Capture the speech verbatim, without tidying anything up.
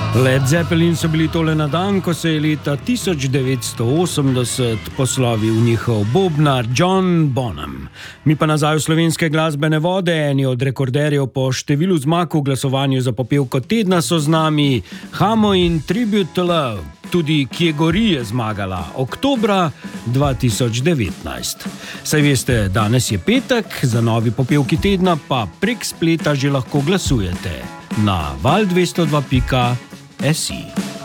Led Zeppelin so bili tole na dan, ko se je leta tisoč devetsto osemdeset poslovil njihov bobnar John Bonham. Mi pa nazaj v slovenske glasbene vode, eni od rekorderjev po številu zmag v glasovanju za popevko tedna so z nami Hamo in Tribute to Love. Tudi Kje gori je zmagala oktobra dva tisoč devetnajst. Saj veste, danes je petek, za novi popevki tedna pa prek spleta že lahko glasujete na val dvesto dva pika si.